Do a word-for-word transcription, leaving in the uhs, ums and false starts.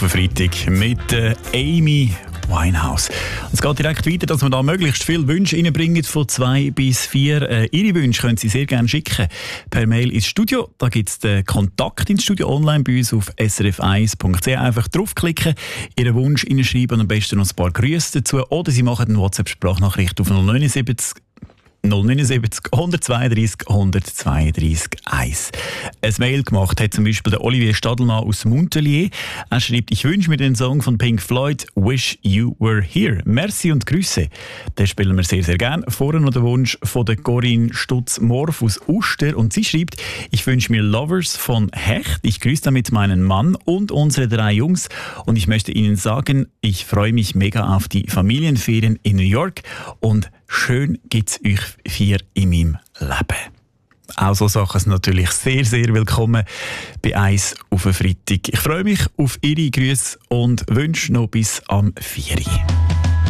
auf den Freitag mit äh, Amy Winehouse. Und es geht direkt weiter, dass wir da möglichst viele Wünsche reinbringen, von zwei bis vier. Äh, Ihre Wünsche können Sie sehr gerne schicken per Mail ins Studio. Da gibt es den Kontakt ins Studio online bei uns auf s r f eins punkt c h. Einfach draufklicken, Ihren Wunsch reinschreiben und am besten noch ein paar Grüße dazu. Oder Sie machen eine WhatsApp-Sprachnachricht auf null neun sieben null neun sieben null zwei drei null zwei drei eins. Ein Mail gemacht hat zum Beispiel der Olivier Stadelmann aus Montpellier. Er schreibt: Ich wünsche mir den Song von Pink Floyd «Wish You Were Here». Merci und Grüße. Den spielen wir sehr, sehr gerne. Vorher noch der Wunsch von der Corinne Stutz-Morf aus Uster. Und sie schreibt: Ich wünsche mir «Lovers» von Hecht. Ich grüße damit meinen Mann und unsere drei Jungs. Und ich möchte Ihnen sagen, ich freue mich mega auf die Familienferien in New York. Und schön gibt's euch vier in meinem Leben. Auch so Sachen sind natürlich sehr, sehr willkommen bei «Eis auf den Freitag». Ich freue mich auf Ihre Grüße und wünsche noch bis am vier Uhr.